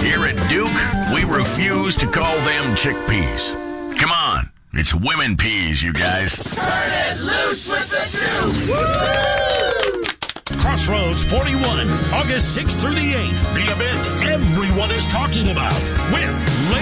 Here at Duke, we refuse to call them chickpeas. Come on, it's women peas, you guys. Turn it loose with the Duke! Crossroads 41, August 6th through the 8th. The event everyone is talking about with